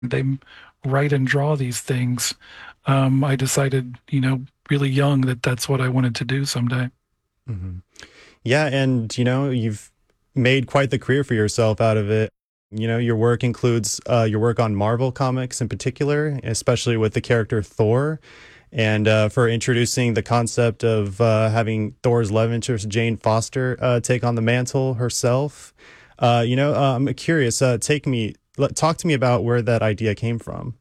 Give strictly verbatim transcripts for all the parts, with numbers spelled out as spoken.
they write and draw these things. Um, I decided, you know, really young that that's what I wanted to do someday. Hmm. Yeah, and you know, you've made quite the career for yourself out of it. You know, your work includes uh, your work on Marvel comics in particular, especially with the character Thor, and uh, for introducing the concept of uh, having Thor's love interest Jane Foster uh, take on the mantle herself. Uh, you know, uh, I'm curious. Uh, take me, let, talk to me about where that idea came from.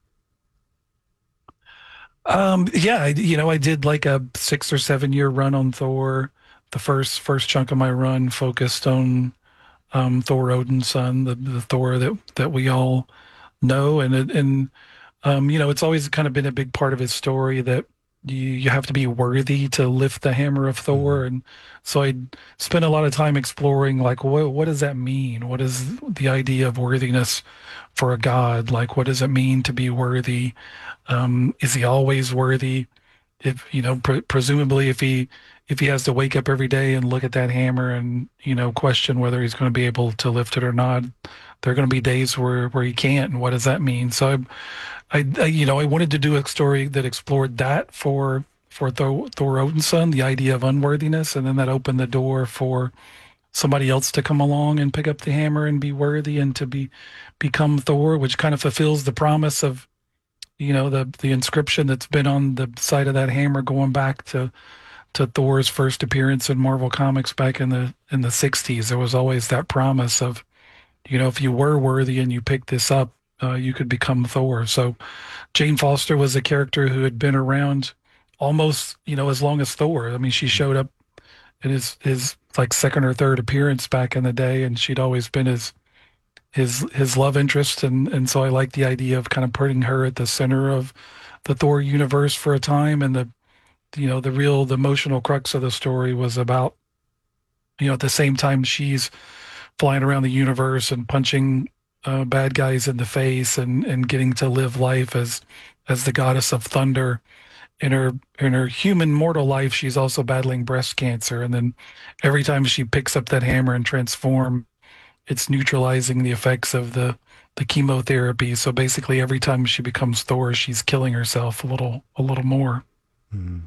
Um, yeah, I, you know, I did like a six or seven year run on Thor. The first first chunk of my run focused on um, Thor Odin's son, the, the Thor that that we all know, and it, and um, you know, it's always kind of been a big part of his story that you you have to be worthy to lift the hammer of Hmm. Thor, and so I spent a lot of time exploring like what what does that mean? What is the idea of worthiness for a god? Like, what does it mean to be worthy? Um, is he always worthy? If you know, pre presumably, if he if he has to wake up every day and look at that hammer and you know question whether he's going to be able to lift it or not, there are going to be days where where he can't, and what does that mean? So I, I, I you know, I wanted to do a story that explored that for for Thor, Thor Odinson, the idea of unworthiness, and then that opened the door for somebody else to come along and pick up the hammer and be worthy and to be become Thor, which kind of fulfills the promise of you know the the inscription that's been on the side of that hammer going back to to Thor's first appearance in Marvel Comics back in the in the sixties. There was always that promise of you know if you were worthy and you picked this up, uh, you could become Thor. So Jane Foster was a character who had been around almost you know as long as Thor. I mean, she showed up in his his like second or third appearance back in the day, and she'd always been his his his love interest, and and so I like the idea of kind of putting her at the center of the Thor universe for a time, and the you know the real the emotional crux of the story was about you know at the same time she's flying around the universe and punching uh, bad guys in the face and and getting to live life as as the goddess of thunder. In her in her human mortal life, she's also battling breast cancer, and then every time she picks up that hammer and transform, it's neutralizing the effects of the the chemotherapy. So basically, every time she becomes Thor, she's killing herself a little a little more. Hmm.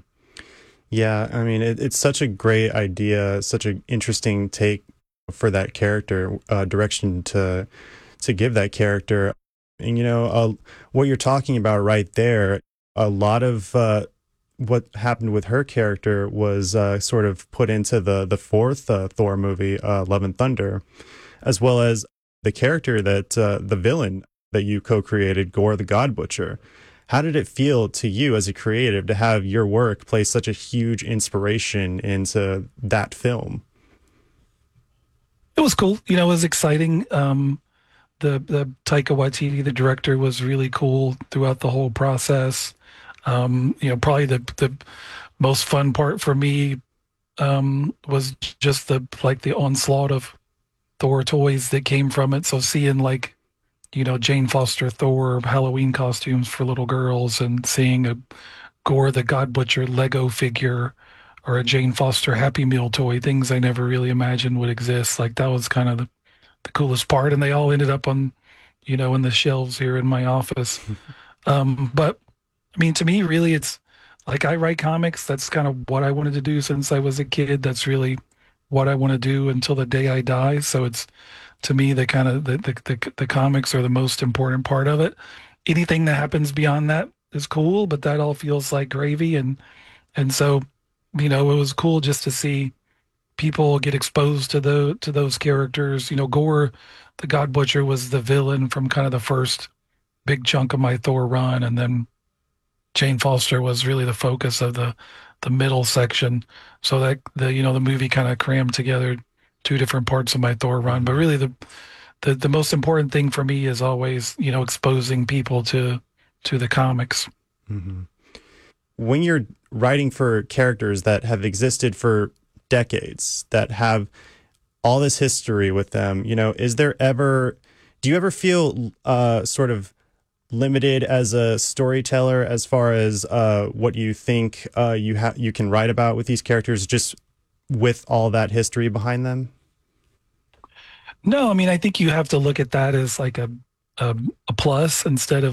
Yeah, I mean, it, it's such a great idea, such an interesting take for that character, uh, direction to to give that character. And you know, uh, what you're talking about right there, a lot of uh, what happened with her character was uh, sort of put into the the fourth uh, Thor movie, uh, Love and Thunder, as well as the character that uh, the villain that you co-created, Gore the God Butcher. How did it feel to you as a creative to have your work play such a huge inspiration into that film? It was cool, you know, it was exciting. Um, the the Taika Waititi, the director, was really cool throughout the whole process. Um, you know, probably the the most fun part for me um, was just the like the onslaught of Thor toys that came from it. So seeing like you know, Jane Foster Thor Halloween costumes for little girls and seeing a Gore the God Butcher Lego figure or a Jane Foster Happy Meal toy, things I never really imagined would exist. Like that was kind of the, the coolest part. And they all ended up on, you know, in the shelves here in my office. Um, but I mean, to me, really, it's like I write comics. That's kind of what I wanted to do since I was a kid. That's really what I want to do until the day I die. So it's to me the kind of the the, the, the comics are the most important part of it. Anything that happens beyond that is cool, but that all feels like gravy. And and so, you know, it was cool just to see people get exposed to the to those characters. You know, Gore, the God Butcher, was the villain from kind of the first big chunk of my Thor run, and then Jane Foster was really the focus of the the middle section. So that the you know the movie kind of crammed together two different parts of my Thor run. But Hmm. really the the the most important thing for me is always you know exposing people to to the comics. Hmm. When you're writing for characters that have existed for decades, that have all this history with them, you know, is there ever, do you ever feel uh, sort of limited as a storyteller as far as uh, what you think uh, you have you can write about with these characters, just with all that history behind them? No, I mean I think you have to look at that as like a a, a plus instead of